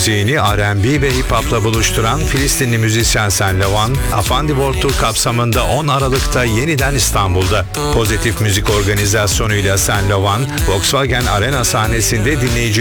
müziğini R&B ve hip hop'la buluşturan Filistinli müzisyen Sen Levan, Afandi World Tour kapsamında 10 Aralık'ta yeniden İstanbul'da. Pozitif müzik organizasyonuyla Sen Levan, Volkswagen Arena sahnesinde dinleyici